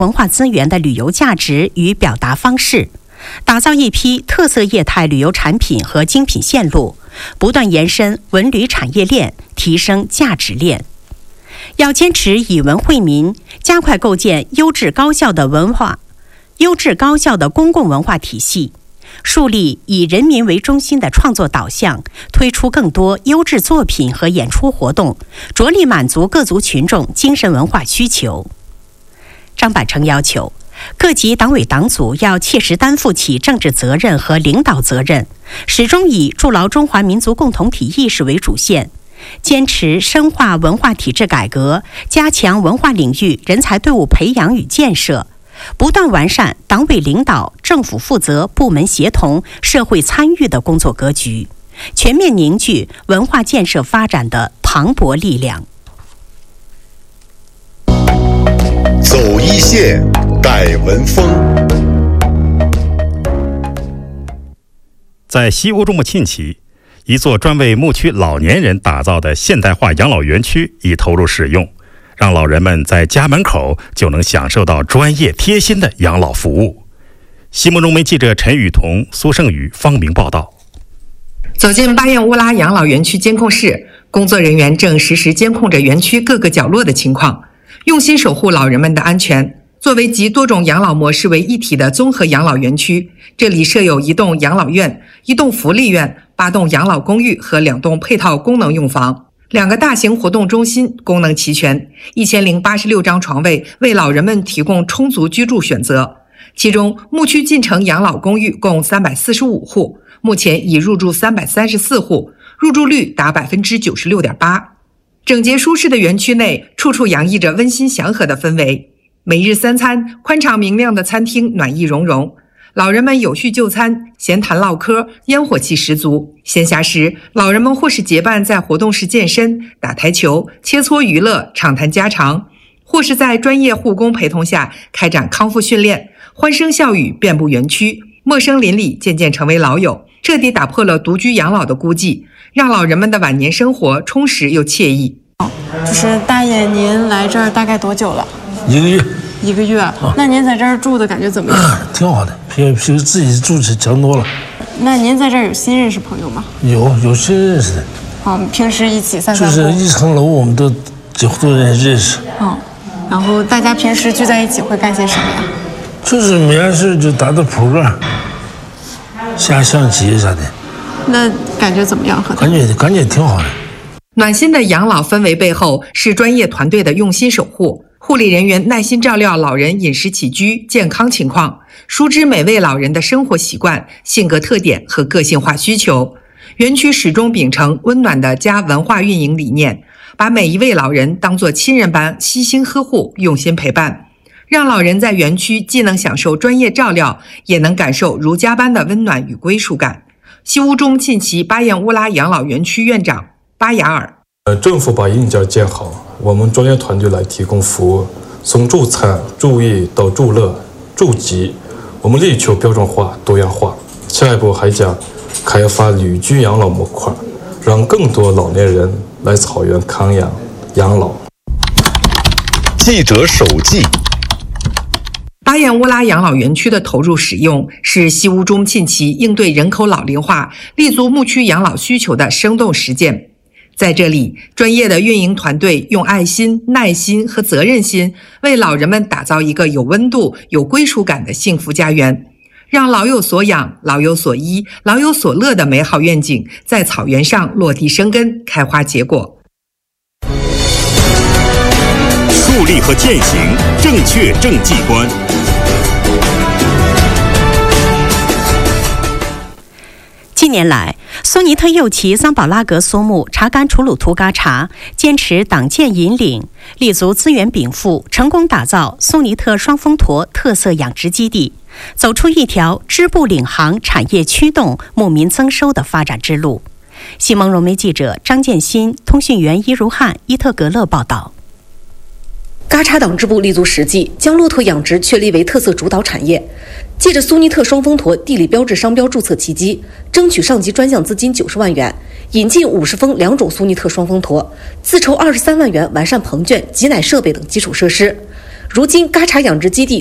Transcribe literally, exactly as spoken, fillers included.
文化资源的旅游价值与表达方式，打造一批特色业态旅游产品和精品线路，不断延伸文旅产业链，提升价值链。要坚持以文惠民，加快构建优质高效的文化、优质高效的公共文化体系，树立以人民为中心的创作导向，推出更多优质作品和演出活动，着力满足各族群众精神文化需求。张板成要求，各级党委党组要切实担负起政治责任和领导责任，始终以筑牢中华民族共同体意识为主线，坚持深化文化体制改革，加强文化领域人才队伍培养与建设，不断完善党委领导、政府负责、部门协同、社会参与的工作格局，全面凝聚文化建设发展的磅礴力量。 走一线，带文风。 在西乌中木沁旗，一座专为牧区老年人打造的现代化养老园区已投入使用，让老人们在家门口就能享受到专业贴心的养老服务。西蒙中媒记者陈雨桐、苏胜宇、方明报道。 走进巴彦乌拉养老园区监控室，工作人员正实时监控着园区各个角落的情况，用心守护老人们的安全。作为集多种养老模式为一体的综合养老园区，这里设有一栋养老院、一栋福利院、八栋养老公寓和两栋配套功能用房，两个大型活动中心，功能齐全，一千零八十六张床位为老人们提供充足居住选择。其中，牧区进城养老公寓共三百四十五户，目前已入住三百三十四户，入住率达百分之九十六点八。整洁舒适的园区内，处处洋溢着温馨祥和的氛围。每日三餐，宽敞明亮的餐厅暖意融融，老人们有序就餐，闲谈唠嗑，烟火气十足。闲暇时，老人们或是结伴在活动室健身、打台球、切磋娱乐、畅谈家常，或是在专业护工陪同下开展康复训练，欢声笑语遍布园区，陌生邻里渐渐成为老友，彻底打破了独居养老的孤寂，让老人们的晚年生活充实又惬意。 就是大爷，您来这儿大概多久了？ 一个月。 一个月、啊、那您在这儿住的感觉怎么样？ 啊、挺好的，比比自己住强多了。 那您在这儿有新认识朋友吗？ 有，有新认识的。 哦，平时一起散散步。 就是一层楼，我们都几乎都认识。 哦，然后大家平时聚在一起会干些什么呀？ 就是没啥事就打打扑克、下象棋啥的。 那感觉怎么样？ 感觉感觉挺好的。 暖心的养老氛围背后是专业团队的用心守护。护理人员耐心照料老人饮食起居、健康情况，熟知每位老人的生活习惯、性格特点和个性化需求。园区始终秉承温暖的家文化运营理念，把每一位老人当作亲人般悉心呵护、用心陪伴，让老人在园区既能享受专业照料，也能感受如家般的温暖与归属感。西乌中沁旗巴彦乌拉养老园区院长巴雅尔。 呃，政府把硬件建好，我们专业团队来提供服务，从助餐、助益到助乐、助疾，我们力求标准化、多样化。下一步还将开发旅居养老模块，让更多老年人来草原康养养老。 记者手记。 巴彦乌拉养老园区的投入使用，是西乌中沁旗应对人口老龄化、立足牧区养老需求的生动实践。在这里，专业的运营团队用爱心、耐心和责任心，为老人们打造一个有温度、有归属感的幸福家园，让老有所养、老有所依、老有所乐的美好愿景在草原上落地生根、开花结果。 树立和践行正确政绩观。 近年来，苏尼特右旗桑宝拉格苏木查干楚鲁图嘎查坚持党建引领，立足资源禀赋，成功打造苏尼特双峰驼特色养殖基地，走出一条支部领航、产业驱动、牧民增收的发展之路。西蒙融媒记者张建新、通讯员伊如汉、伊特格勒报道。 嘎查党支部立足实际，将骆驼养殖确立为特色主导产业。借着苏尼特双峰驼地理标志商标注册契机，争取上级专项资金九十万元，引进五十峰两种苏尼特双峰驼，自筹二十三万元完善棚圈、挤奶设备等基础设施。 如今，嘎查养殖基地